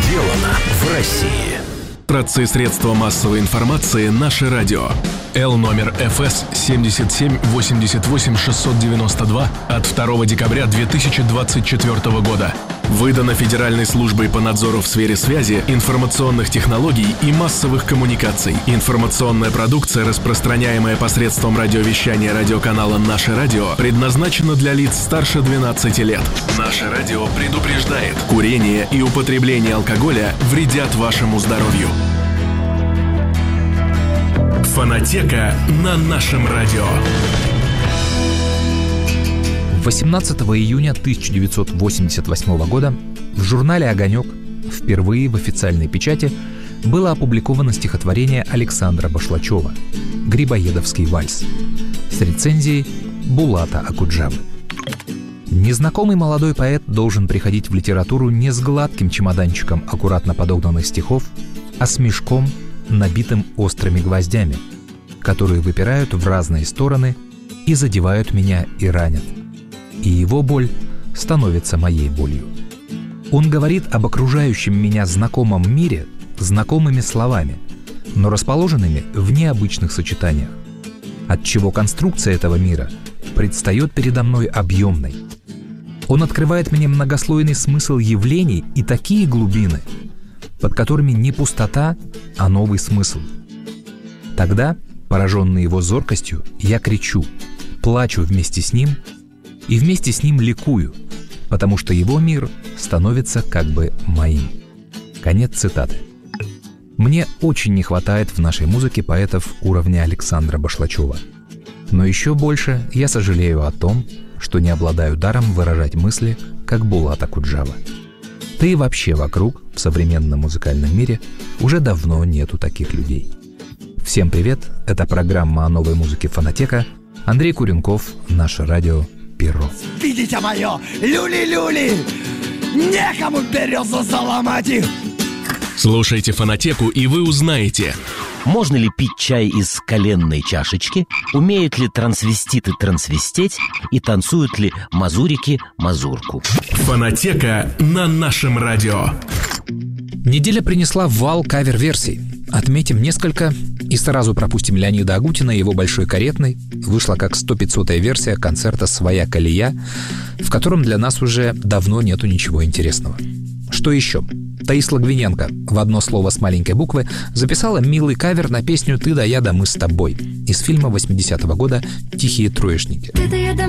Сделано в России. Традиции средства массовой информации «Наше радио». Л номер ФС 77-88-692 от 2 декабря 2024 года. Выдано Федеральной службой по надзору в сфере связи, информационных технологий и массовых коммуникаций. Информационная продукция, распространяемая посредством радиовещания радиоканала «Наше радио», предназначена для лиц старше 12 лет. «Наше радио» предупреждает: курение и употребление алкоголя вредят вашему здоровью. Фонотека на нашем радио. 18 июня 1988 года в журнале «Огонек» впервые в официальной печати было опубликовано стихотворение Александра Башлачева «Грибоедовский вальс» с рецензией Булата Акуджавы. Незнакомый молодой поэт должен приходить в литературу не с гладким чемоданчиком аккуратно подогнанных стихов, а с мешком, набитым острыми гвоздями, которые выпирают в разные стороны и задевают меня и ранят. И его боль становится моей болью. Он говорит об окружающем меня знакомом мире знакомыми словами, но расположенными в необычных сочетаниях, отчего конструкция этого мира предстает передо мной объемной. Он открывает мне многослойный смысл явлений и такие глубины, под которыми не пустота, а новый смысл. Тогда, пораженный его зоркостью, я кричу, плачу вместе с ним и вместе с ним ликую, потому что его мир становится как бы моим. Конец цитаты. Мне очень не хватает в нашей музыке поэтов уровня Александра Башлачева. Но еще больше я сожалею о том, что не обладаю даром выражать мысли, как Булат Акуджава. Да и вообще вокруг, в современном музыкальном мире, уже давно нету таких людей. Всем привет, это программа о новой музыке «Фонотека». Андрей Куренков, наше радио «Перо». Видите мое, люли-люли, некому березу заломать их. Слушайте «Фонотеку», и вы узнаете: можно ли пить чай из коленной чашечки, умеют ли трансвеститы трансвестеть и танцуют ли мазурики мазурку. «Фонотека» на нашем радио. Неделя принесла вал кавер-версий. Отметим несколько и сразу пропустим Леонида Агутина и его «Большой каретный». Вышла как 100-500-я версия концерта «Своя колея», в котором для нас уже давно нету ничего интересного. Что еще? Таис Логвиненко в одно слово с маленькой буквы записала милый кавер на песню «Ты да я да мы с тобой» из фильма 80-го года «Тихие троечники».